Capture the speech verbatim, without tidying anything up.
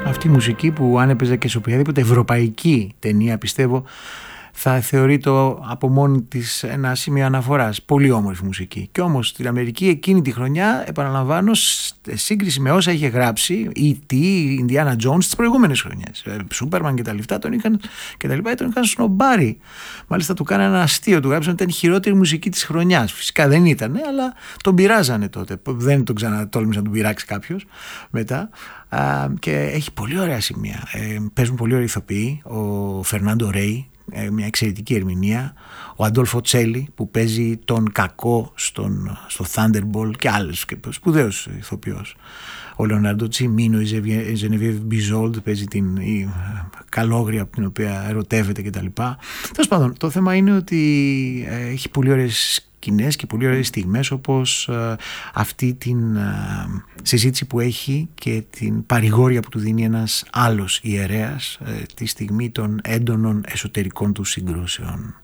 Αυτή η μουσική που αν έπαιζε και σε οποιαδήποτε ευρωπαϊκή ταινία, πιστεύω θα θεωρείται από μόνη της ένα σημείο αναφοράς. Πολύ όμορφη μουσική. Και όμως στην Αμερική εκείνη τη χρονιά, επαναλαμβάνω, σε σύγκριση με όσα είχε γράψει η τι, Ινδιάνα Τζόνς τις προηγούμενες χρονιές, Σούπερμαν και τα λοιπά, τον είχαν, και τα λοιπά, τον είχαν σνομπάρει. Μάλιστα του κάνανε ένα αστείο, του γράψαν ότι ήταν η χειρότερη μουσική της χρονιάς. Φυσικά δεν ήταν, αλλά τον πειράζανε τότε. Δεν τον ξανατόλμησε να τον πειράξει κάποιος μετά. Α, και έχει πολύ ωραία σημεία. Ε, παίζουν πολύ ωραίοι ηθοποιοί. Ο Φερνάντο Ρέι, μια εξαιρετική ερμηνεία, ο Αντόλφο Τσέλι που παίζει τον κακό στον, στο Thunderball και άλλος, και σπουδαίος ηθοποιός, ο Λεωνάρντο Τσιμίνο, η Ζενεβιέβ Μπιζόλτ παίζει την η, καλόγρια από την οποία ερωτεύεται κτλ. Τέλος πάντων, το θέμα είναι ότι ε, έχει πολύ ωραίες σκηνές και πολύ ωραίες στιγμές, όπως ε, αυτή την ε, συζήτηση που έχει και την παρηγόρια που του δίνει ένας άλλος ιερέας ε, τη στιγμή των έντονων εσωτερικών του συγκρούσεων.